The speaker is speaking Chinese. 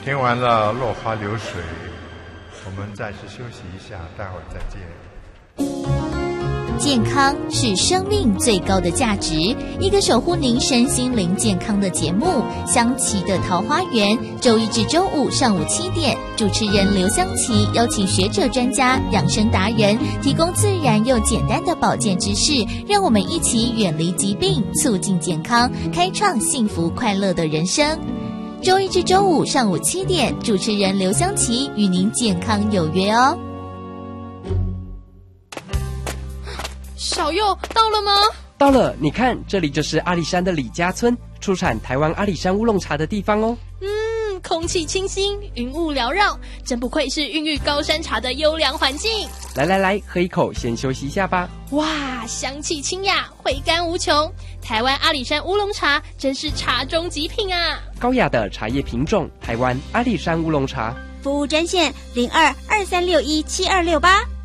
听完了落花流水，我们暂时休息一下，待会儿再见。 健康是生命最高的价值，一个守护您身心灵健康的节目《香琪的桃花源》，周一至周五上午7点，主持人刘香琪邀请学者专家、养生达人，提供自然又简单的保健知识，让我们一起远离疾病，促进健康，开创幸福快乐的人生。周一至周五上午7点，主持人刘香琪与您健康有约哦。 小佑到了吗？ 到了，你看，这里就是阿里山的李家村，出产台湾阿里山乌龙茶的地方哦。 空气清新，云雾缭绕，真不愧是孕育高山茶的优良环境。 来，喝一口，先休息一下吧。 哇，香气清雅，回甘无穷。台湾阿里山乌龙茶真是茶中极品啊！ 高雅的茶叶品种，台湾阿里山乌龙茶。 服务专线0223617268。